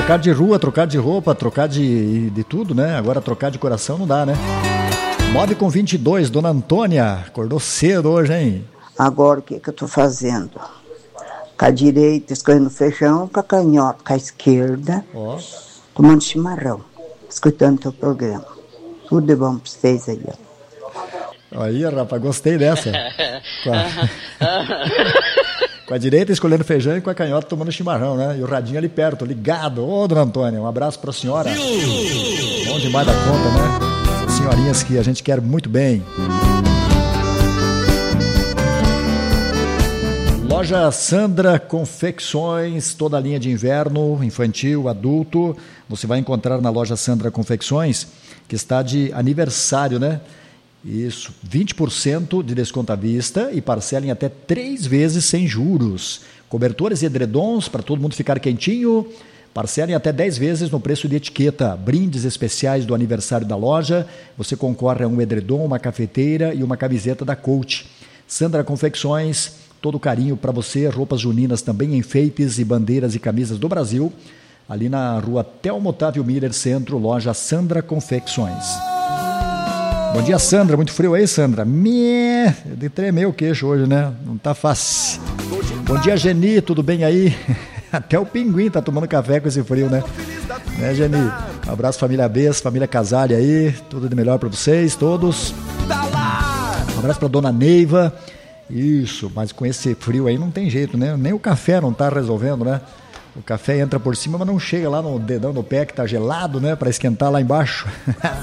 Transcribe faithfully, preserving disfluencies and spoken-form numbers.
trocar de rua, trocar de roupa, trocar de, de tudo, né? Agora trocar de coração não dá, né? nove com vinte e dois, Dona Antônia, acordou cedo hoje, hein? Agora o que que eu tô fazendo? Com a direita escolhendo feijão, com a canhota, com a esquerda, Ó. tomando chimarrão, escutando teu programa. Tudo de bom pra vocês aí, ó. Aí, rapaz, gostei dessa. Com a... com a direita escolhendo feijão e com a canhota tomando chimarrão, né? E o radinho ali perto, ligado. Ô, Dona Antônia, um abraço pra senhora. Bom demais da conta, né? Essas senhorinhas que a gente quer muito bem. Loja Sandra Confecções, toda a linha de inverno, infantil, adulto. Você vai encontrar na loja Sandra Confecções, que está de aniversário, né? Isso, vinte por cento de desconto à vista e parcela em até três vezes sem juros. Cobertores e edredons para todo mundo ficar quentinho. Parcela em até dez vezes no preço de etiqueta. Brindes especiais do aniversário da loja. Você concorre a um edredom, uma cafeteira e uma camiseta da Coach. Sandra Confecções, todo carinho para você. Roupas juninas também, enfeites e bandeiras e camisas do Brasil. Ali na rua Telmo Otávio Miller Centro, loja Sandra Confecções. Bom dia, Sandra. Muito frio aí, Sandra? Mê, de tremer o queixo hoje, né? Não tá fácil. Bom dia, Geni. Tudo bem aí? Até o pinguim tá tomando café com esse frio, né? Né, Geni? Um abraço, família Bess, família Casale aí. Tudo de melhor pra vocês, todos. Um abraço pra dona Neiva. Isso, mas com esse frio aí não tem jeito, né? Nem o café não tá resolvendo, né? O café entra por cima, mas não chega lá no dedão do pé que tá gelado, né? Pra esquentar lá embaixo.